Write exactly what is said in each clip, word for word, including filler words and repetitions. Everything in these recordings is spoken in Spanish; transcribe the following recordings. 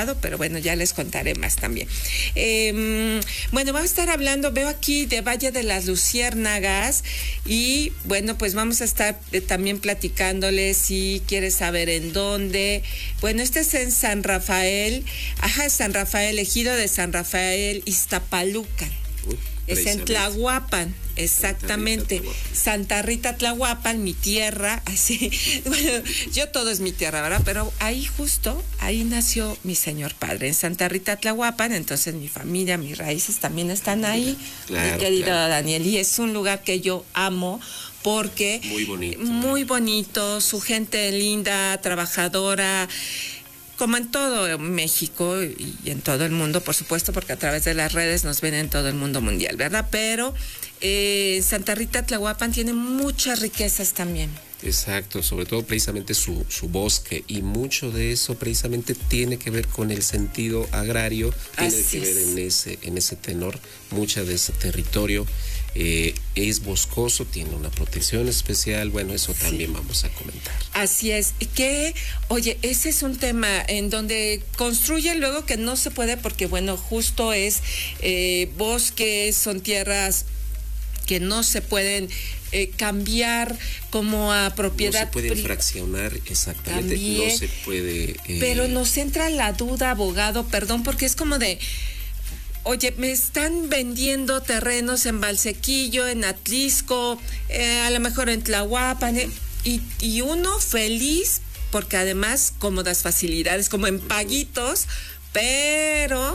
pasado, pero bueno, ya les contaré más también. Eh, bueno, vamos a estar hablando, veo aquí de Valle de las Luciérnagas y bueno, pues vamos a estar eh, también platicándoles si quieres saber en dónde. Bueno, este es en San Rafael, ajá, San Rafael, ejido de San Rafael, Iztapaluca. Uh, es en Tlahuapan, exactamente. Santa Rita, Santa Rita, Tlahuapan, mi tierra, así. Bueno, yo todo es mi tierra, ¿verdad? Pero ahí justo, ahí nació mi señor padre, en Santa Rita, Tlahuapan, entonces mi familia, mis raíces también están ahí, claro, mi querido claro. Daniel, y es un lugar que yo amo, porque muy bonito, muy bonito, su gente linda, trabajadora, como en todo México y en todo el mundo, por supuesto, porque a través de las redes nos ven en todo el mundo mundial, ¿verdad? Pero eh, Santa Rita, Tlahuapan tiene muchas riquezas también. Exacto, sobre todo precisamente su, su bosque, y mucho de eso precisamente tiene que ver con el sentido agrario, tiene Así que ver es. en ese, en ese tenor, mucha de ese territorio eh, es boscoso, tiene una protección especial, bueno, eso Sí. también vamos a comentar. Así es, que, oye, ese es un tema en donde construyen luego que no se puede porque, bueno, justo es eh, bosques, son tierras que no se pueden eh, cambiar como a propiedad. No se pueden pri- fraccionar, exactamente, También, no se puede... Eh, pero nos entra la duda, abogado, perdón, porque es como de... Oye, me están vendiendo terrenos en Valsequillo, en Atlisco, eh, a lo mejor en Tlahuapan, eh, y, y uno feliz, porque además cómodas facilidades, como en paguitos, pero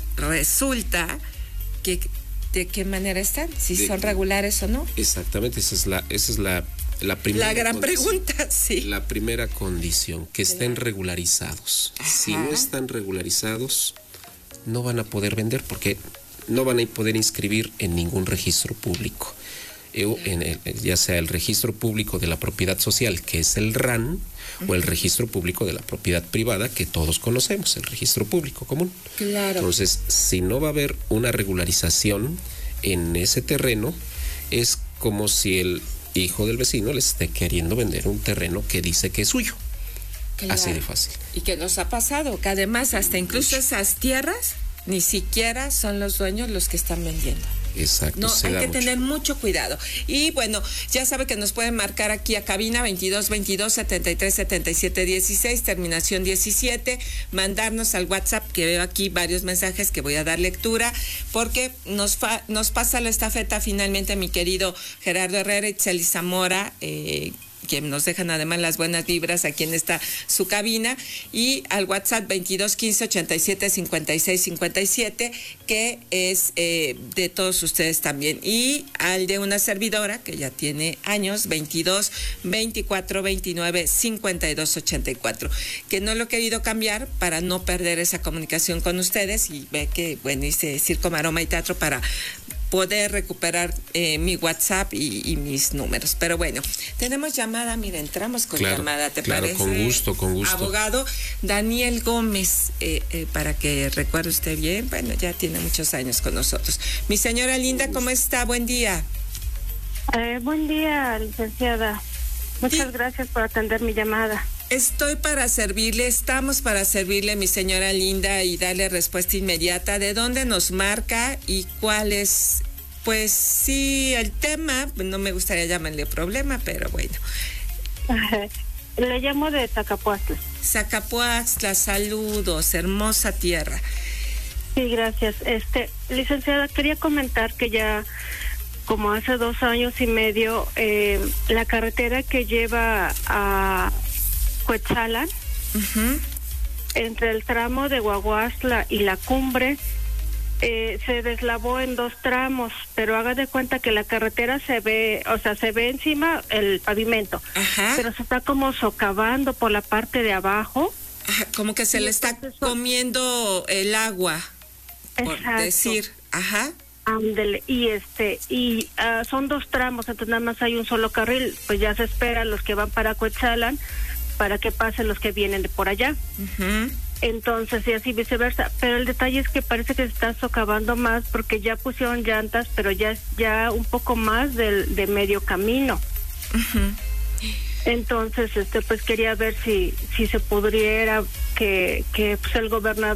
resulta que de qué manera están, si de, son regulares o no. Exactamente, esa es la, esa es la, la primera. La gran condición. pregunta, sí. La primera condición, que estén regularizados. Ajá. Si no están regularizados, no van a poder vender porque no van a poder inscribir en ningún registro público. En el, ya sea el registro público de la propiedad social, que es el R A N, uh-huh. o el registro público de la propiedad privada, que todos conocemos, el registro público común. Claro. Entonces, si no va a haber una regularización en ese terreno, es como si el hijo del vecino le esté queriendo vender un terreno que dice que es suyo. Claro. Así de fácil. Y que nos ha pasado, que además hasta incluso esas tierras ni siquiera son los dueños los que están vendiendo. Exacto. No, se hay da que mucho. tener mucho cuidado. Y bueno, ya sabe que nos pueden marcar aquí a cabina veintidós veintidós setenta y tres setenta y siete dieciséis, terminación diecisiete, mandarnos al WhatsApp, que veo aquí varios mensajes que voy a dar lectura, porque nos fa, nos pasa la estafeta finalmente mi querido Gerardo Herrera y Itzel Zamora, eh, que nos dejan además las buenas vibras aquí en esta su cabina, y al WhatsApp veintidós quince ochenta y siete cincuenta y seis cincuenta y siete, que es eh, de todos ustedes también, y al de una servidora que ya tiene años, veintidós veinticuatro veintinueve cincuenta y dos ochenta y cuatro, que no lo he querido cambiar para no perder esa comunicación con ustedes, y ve que bueno, hice circo, maroma y teatro para poder recuperar eh, mi WhatsApp y, y mis números. Pero bueno, tenemos llamada, mira, entramos con claro, llamada, ¿te claro, parece? Con gusto, con gusto. Abogado Daniel Gómez, eh, eh, para que recuerde usted bien, bueno, ya tiene muchos años con nosotros. Mi señora linda, ¿cómo está? Buen día. Eh, buen día, licenciada. Muchas sí. gracias por atender mi llamada. Estoy para servirle, estamos para servirle, mi señora linda, y darle respuesta inmediata. ¿De dónde nos marca y cuál es? Pues sí, el tema, no me gustaría llamarle problema, pero bueno. Le llamo de Zacapuaxtla. Zacapuaxtla, saludos, hermosa tierra. Sí, gracias. Este, licenciada, quería comentar que ya como hace dos años y medio, eh, la carretera que lleva a Cuetzalan, uh-huh. entre el tramo de Guaguastla y la cumbre, eh, se deslavó en dos tramos, pero haga de cuenta que la carretera se ve, o sea, se ve encima el pavimento, Ajá. pero se está como socavando por la parte de abajo. Ajá, como que se y le está entonces, comiendo el agua, por exacto. decir, ajá. Ándele, y este, y uh, son dos tramos, entonces nada más hay un solo carril, pues ya se esperan los que van para Cuetzalan, para que pasen los que vienen de por allá. Uh-huh. Entonces, y así viceversa. Pero el detalle es que parece que se está socavando más porque ya pusieron llantas, pero ya es ya un poco más del, de medio camino. Uh-huh. Entonces, este, pues quería ver si, si se pudiera que, que pues el gobernador